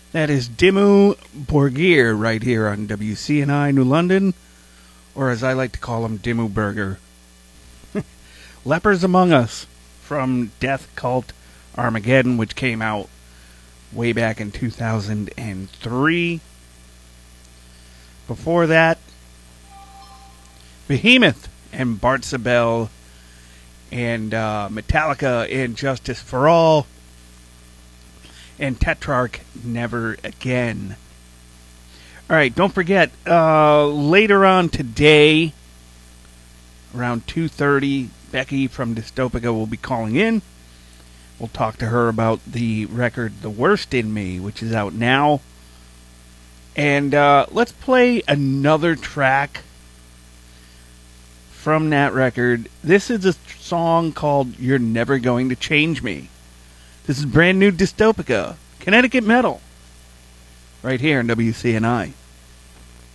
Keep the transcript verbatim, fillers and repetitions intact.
That is Dimmu Borgir right here on W C N I New London, or as I like to call him, Dimmu Burger. Lepers Among Us from Death Cult Armageddon, which came out way back in two thousand three. Before that, Behemoth and Bart Sabel and uh, Metallica and Justice for All and Tetrarch Never Again. Alright, don't forget, uh, later on today, around two thirty, Becky from Dystopica will be calling in. We'll talk to her about the record The Worst in Me, which is out now. And uh, let's play another track from that record. This is a song called You're Never Going to Change Me. This is brand new Dystopica, Connecticut Metal, right here on W C N I.